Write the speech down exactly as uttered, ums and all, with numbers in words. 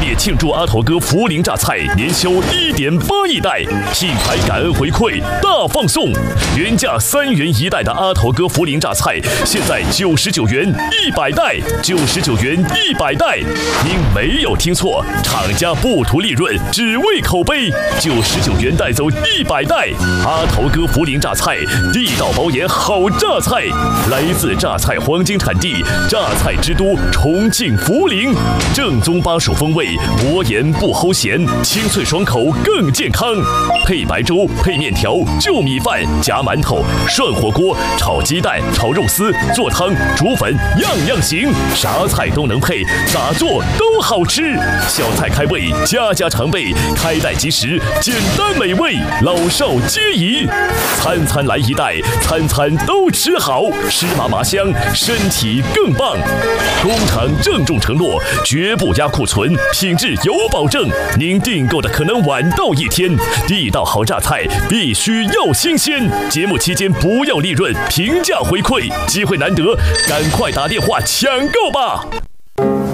烈庆祝阿头哥涪陵榨菜年销一点八亿袋，品牌感恩回馈大放送，原价三元一袋的阿头哥涪陵榨菜，现在九十九元一百袋，九十九元一百袋。您没有听错，厂家不图利润，只为口碑，九十九元带走一百袋。阿头哥涪陵榨菜，地道包盐好榨菜，来自榨菜黄金产地，榨菜之都重庆涪陵，正宗巴蜀风味，薄盐不齁咸，清脆爽口更健康。配白粥、配面条、就米饭、夹馒头、涮火锅、炒鸡蛋、炒肉丝、做汤、煮粉，样样行，啥菜都能配，咋做都好吃。小菜开胃，家家常备，开袋即食，简单美味，老少皆宜。餐餐来一袋，餐餐都吃好，湿麻麻香，身体更棒。工厂郑重承诺，绝不压库存，品质有保证。您订购的可能晚到一天，地道好榨菜必须要新鲜。节目期间不要利润，平价回馈，机会难得，赶快打电话抢购吧！